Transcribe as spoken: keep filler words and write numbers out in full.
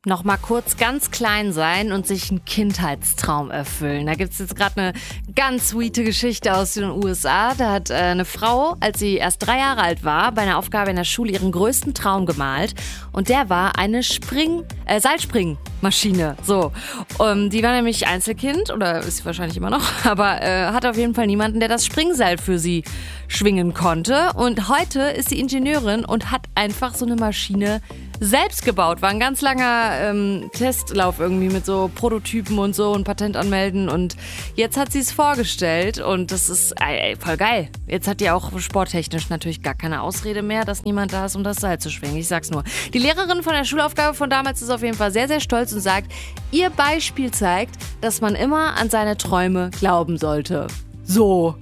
Noch mal kurz ganz klein sein und sich einen Kindheitstraum erfüllen. Da gibt's jetzt gerade eine ganz sweete Geschichte aus den U S A. Da hat äh, eine Frau, als sie erst drei Jahre alt war, bei einer Aufgabe in der Schule ihren größten Traum gemalt. Und der war eine Spring, äh, Seilspringmaschine. So, um, die war nämlich Einzelkind oder ist sie wahrscheinlich immer noch, aber äh, hat auf jeden Fall niemanden, der das Springseil für sie schwingen konnte. Und heute ist sie Ingenieurin und hat einfach so eine Maschine selbst gebaut. War ein ganz langer ähm, Testlauf irgendwie mit so Prototypen und so und Patent anmelden, und jetzt hat sie es vorgestellt und das ist ey, voll geil. Jetzt hat die auch sporttechnisch natürlich gar keine Ausrede mehr, dass niemand da ist, um das Seil zu schwingen. Ich sag's nur. Die Lehrerin von der Schulaufgabe von damals ist auf jeden Fall sehr, sehr stolz und sagt, ihr Beispiel zeigt, dass man immer an seine Träume glauben sollte. So.